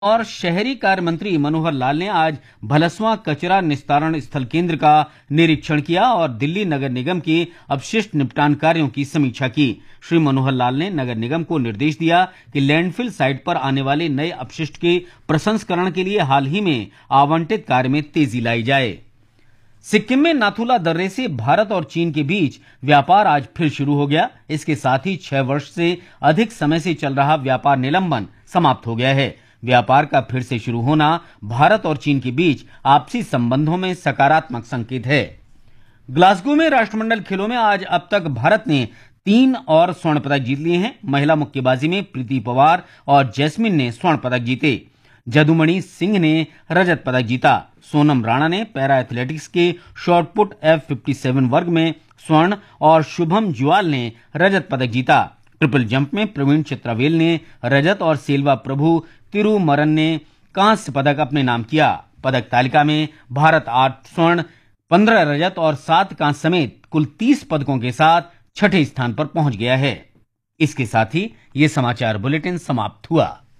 और शहरी कार्य मंत्री मनोहर लाल ने आज भलसवां कचरा निस्तारण स्थल केंद्र का निरीक्षण किया और दिल्ली नगर निगम के अपशिष्ट निपटान कार्यों की समीक्षा की। श्री मनोहर लाल ने नगर निगम को निर्देश दिया कि लैंडफिल साइट पर आने वाले नए अपशिष्ट के प्रसंस्करण के लिए हाल ही में आवंटित कार्य में तेजी लाई जाए। सिक्किम में नाथुला दर्रे से भारत और चीन के बीच व्यापार आज फिर शुरू हो गया। इसके साथ ही 6 वर्ष से अधिक समय से चल रहा व्यापार निलंबन समाप्त हो गया है। व्यापार का फिर से शुरू होना भारत और चीन के बीच आपसी संबंधों में सकारात्मक संकेत है। ग्लासगो में राष्ट्रमंडल खेलों में आज अब तक भारत ने 3 और स्वर्ण पदक जीत लिए हैं। महिला मुक्केबाजी में प्रीति पवार और जैस्मिन ने स्वर्ण पदक जीते। जदुमणि सिंह ने रजत पदक जीता। सोनम राणा ने पैरा एथलेटिक्स के शॉटपुट F57 वर्ग में स्वर्ण और शुभम जुआल ने रजत पदक जीता। ट्रिपल जंप में प्रवीण चित्रावेल ने रजत और सेल्वा प्रभु तिरुमरन ने कांस्य पदक अपने नाम किया। पदक तालिका में भारत 8 स्वर्ण, 15 रजत और 7 कांस्य समेत कुल 30 पदकों के साथ छठे स्थान पर पहुंच गया है। इसके साथ ही ये समाचार बुलेटिन समाप्त हुआ।